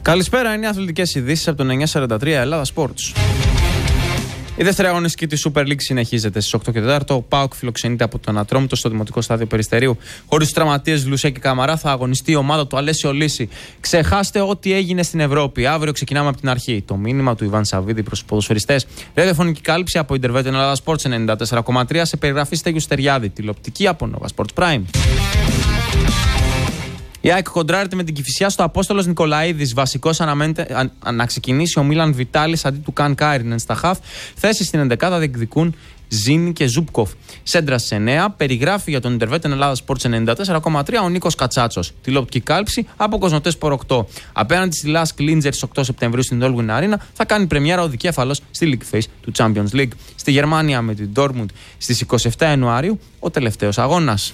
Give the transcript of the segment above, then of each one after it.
Καλησπέρα, είναι οι αθλητικές ειδήσεις από τον 943 Ελλάδα Sports. Η δεύτερη αγωνιστική της Super League συνεχίζεται στις 8 και 4. Ο ΠΑΟΚ φιλοξενείται από τον Ατρόμητο στο Δημοτικό Στάδιο Περιστερίου. Χωρίς τους τραυματίες Λουσέ και Καμαρά θα αγωνιστεί η ομάδα του Αλέσιο Λύση. Ξεχάστε ό,τι έγινε στην Ευρώπη. Αύριο ξεκινάμε από την αρχή. Το μήνυμα του Ιβάν Σαββίδη προς τους ποδοσφαιριστές. Ραδιοφωνική κάλυψη από Intervet Ελλάδα Sports 94,3 σε περιγραφή Στέγιου Στεριάδη. Τηλεοπτική από Nova Sports Prime. Η ΑΕΚ κοντράρεται με την Κηφισιά στο Απόστολος Νικολαίδης. Βασικός αναμένεται να ξεκινήσει ο Μίλαν Βιτάλης αντί του Καν Κάιρινεν στα χαφ. Θέσεις στην 11 διεκδικούν Ζίνη και Ζούπκοφ. Σέντρα σε 9. Περιγράφει για τον Intervet Ελλάδα Sports 94,3 ο Νίκος Κατσάτσος. Τηλεοπτική κάλυψη από Κοσμοτέ Σπορ 8. Απέναντι στη Las Klinger στις 8 Σεπτεμβρίου στην Dolwyn Arena θα κάνει πρεμιέρα ο δικέφαλος στη League Phase του Champions League. Στη Γερμανία με την Dortmund στις 27 Ιανουαρίου ο τελευταίος αγώνας.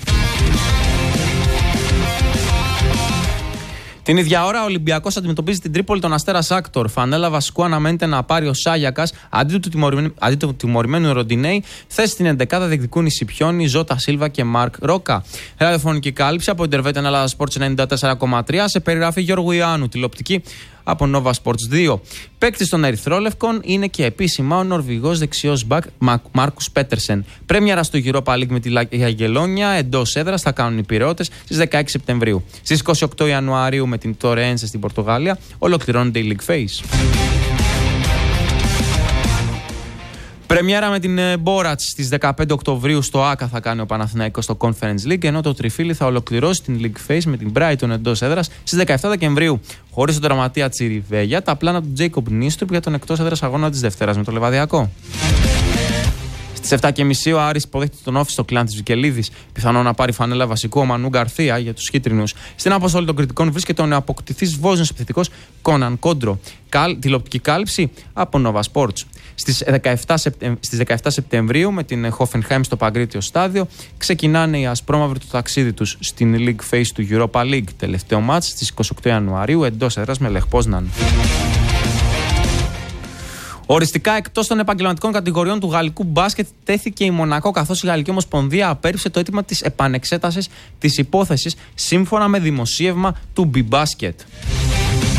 Την ίδια ώρα, ο Ολυμπιακός αντιμετωπίζει την Τρίπολη τον Αστέρα Σάκτορ. Φανέλα βασικού αναμένεται να πάρει ο Σάγιακας αντί του τιμωρημένου Ροντινέη. Θέση στην 11 διεκδικούν οι Σιπιόνι, Ζώτα Σίλβα και Μάρκ Ρόκα. Ραδιοφωνική κάλυψη από Intervet Ελλάδα Sports 94,3 σε περιγραφή Γιώργου Ιωάννου. Τηλεοπτική από Nova Sports 2. Παίκτης των Ερυθρόλευκων είναι και επίσημα ο Νορβηγός δεξιός μπακ Μάρκους Πέτερσεν. Πρέμιερα στο Europa League με τη Αγγελόνια εντός έδρας θα κάνουν οι Πειραιώτες στις 16 Σεπτεμβρίου. Στις 28 Ιανουαρίου με την Τορένσε στην Πορτογαλία ολοκληρώνεται η League Phase. Πρεμιέρα με την Μπόρατς στις 15 Οκτωβρίου στο ΆΚΑ θα κάνει ο Παναθηναϊκός στο Conference League, ενώ το Τριφύλι θα ολοκληρώσει την League Phase με την Brighton εντός έδρας στις 17 Δεκεμβρίου. Χωρίς τον τραυματία Τσιριβέγια, τα πλάνα του Τζέικομπ Νίστρουπ για τον εκτός έδρας αγώνα της Δευτέρας με το Λεβαδιακό. Στις 7.30 ο Άρης υποδέχεται τον Όφη στο κλάν της Βικελίδης. Πιθανό να πάρει φανέλα βασικού ο Μανού Γκαρθία για τους κίτρινους. Στην αποστολή των κριτικών βρίσκεται ο νεοαποκτηθής Βόζνος επιθετικός Κόναν Κόντρο. Τηλεοπτική κάλυψη από Nova Sports. Στις 17 Σεπτεμβρίου με την Hoffenheim στο Παγκρίτιο Στάδιο ξεκινάνε οι ασπρόμαυροι το ταξίδι τους στην League Phase του Europa League. Τελευταίο μάτς στις 28 Ιανουαρίου εντός έδρας με Λεχ Πόζναν. Οριστικά εκτός των επαγγελματικών κατηγοριών του γαλλικού μπάσκετ τέθηκε η Μονακό, καθώς η Γαλλική Ομοσπονδία απέρριψε το αίτημα της επανεξέτασης της υπόθεσης σύμφωνα με δημοσίευμα του B-Basket.